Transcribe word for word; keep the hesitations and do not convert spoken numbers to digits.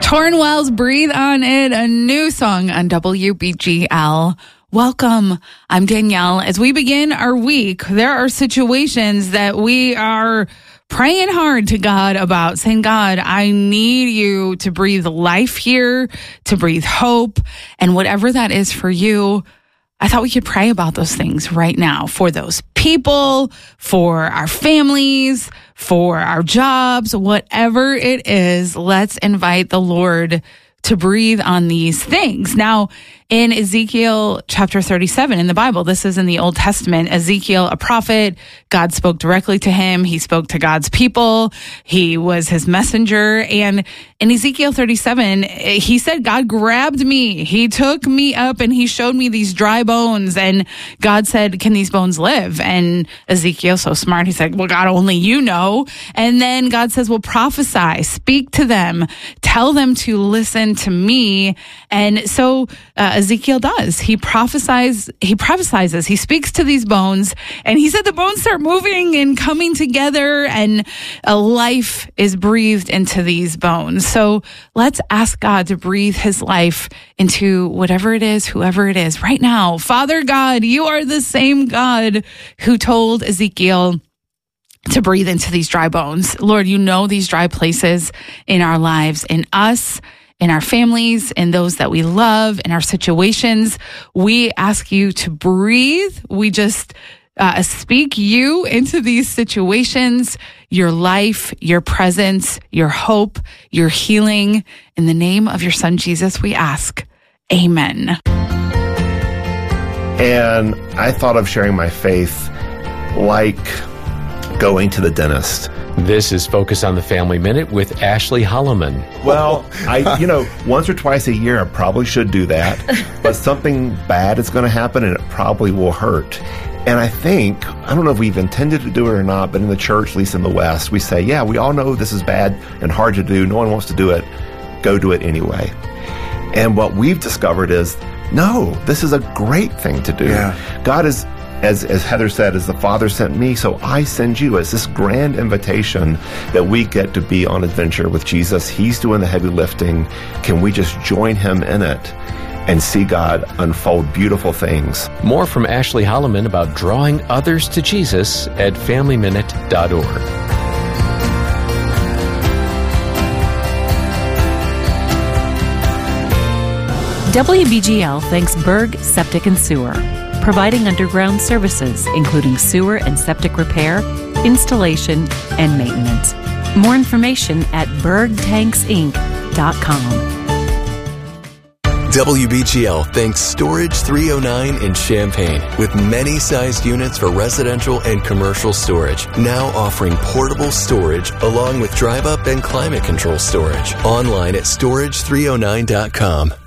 Torrin Wells, Breathe on It, a new song on W B G L. Welcome. I'm Danielle. As we begin our week, there are situations that we are praying hard to God about, saying, God, I need you to breathe life here, to breathe hope, and whatever that is for you. I thought we could pray about those things right now for those people, for our families, for our jobs, whatever it is. Let's invite the Lord to breathe on these things. Now, in Ezekiel chapter thirty-seven in the Bible, this is in the Old Testament, Ezekiel, a prophet, God spoke directly to him. He spoke to God's people. He was his messenger. And in Ezekiel thirty-seven, he said, God grabbed me. He took me up and he showed me these dry bones. And God said, can these bones live? And Ezekiel, so smart, he said, well, God, only you know. And then God says, well, prophesy, speak to them, tell them to listen to me. And so uh, Ezekiel does. He prophesies, he prophesizes, he speaks to these bones, and he said the bones start moving and coming together, and a life is breathed into these bones. So let's ask God to breathe his life into whatever it is, whoever it is right now. Father God, you are the same God who told Ezekiel to breathe into these dry bones. Lord, you know these dry places in our lives, in us, in our families, in those that we love, in our situations. We ask you to breathe. We just uh, speak you into these situations, your life, your presence, your hope, your healing. In the name of your son, Jesus, we ask. Amen. And I thought of sharing my faith like going to the dentist. This is Focus on the Family Minute with Ashley Holloman. Well, I, you know, once or twice a year, I probably should do that, but something bad is going to happen and it probably will hurt. And I think, I don't know if we've intended to do it or not, but in the church, at least in the West, we say, yeah, we all know this is bad and hard to do. No one wants to do it. Go do it anyway. And what we've discovered is, no, this is a great thing to do. Yeah. God is, As as Heather said, as the Father sent me, so I send you. It's this grand invitation that we get to be on adventure with Jesus. He's doing the heavy lifting. Can we just join him in it and see God unfold beautiful things? More from Ashley Holloman about drawing others to Jesus at family minute dot org. W B G L thanks Berg Septic and Sewer, providing underground services, including sewer and septic repair, installation, and maintenance. More information at berg tanks inc dot com. W B G L thanks Storage three oh nine in Champaign, with many sized units for residential and commercial storage, now offering portable storage along with drive-up and climate control storage. Online at storage three oh nine dot com.